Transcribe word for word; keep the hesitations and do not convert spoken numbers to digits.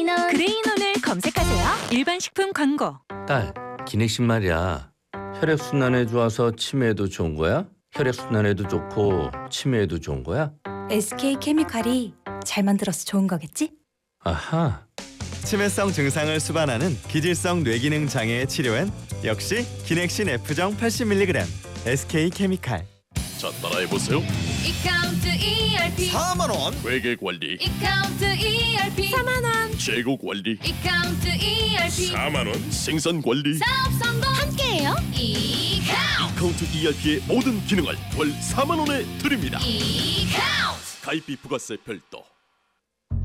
그레이논을 검색하세요. 일반 식품 광고. 딸, 기내식 말이야. 혈액순환에 좋아서 치매에도 좋은 거야? 혈액순환에도 좋고 치매에도 좋은 거야? 에스케이케미칼이 잘 만들어서 좋은 거겠지? 아하. 치매성 증상을 수반하는 기질성 뇌기능 장애의 치료엔 역시 기넥신 F정 팔십 밀리그램 에스케이케미칼. 자, 따라해보세요. 이카운트 이알피 사만 원. 회계 관리, 이카운트 이알피 사만 원 재고 관리, 이카운트 이알피 사만 원. 생산 관리, 사업 성공 함께해요. 이카운트 카운트 이알피의 모든 기능을 월 사만 원에 드립니다. 이카운트 가입비 부가세 별도